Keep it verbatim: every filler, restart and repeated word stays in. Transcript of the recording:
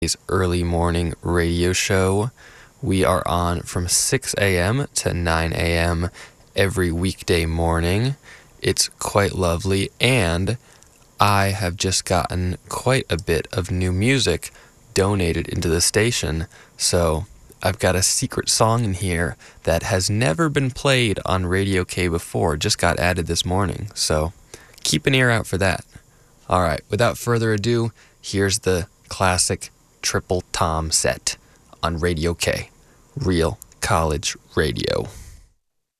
K's early morning radio show. We are on from six a.m. to nine a.m. every weekday morning. It's quite lovely, and I have just gotten quite a bit of new music donated into the station, so I've got a secret song in here that has never been played on Radio K before, just got added this morning, so keep an ear out for that. All right, without further ado, here's the classic Triple Tom set on Radio K, Real College Radio.